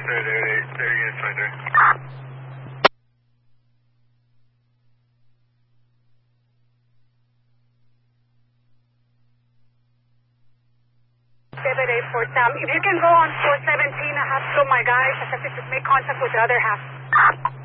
There he is right there. 784 Sam. If you can go on 417, I have to show my guys. I have to make contact with the other half.